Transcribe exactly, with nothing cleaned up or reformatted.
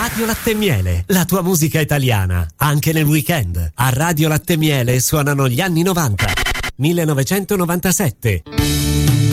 Radio Latte e Miele, la tua musica italiana, anche nel weekend. A Radio Latte e Miele suonano gli anni novanta. millenovecentonovantasette.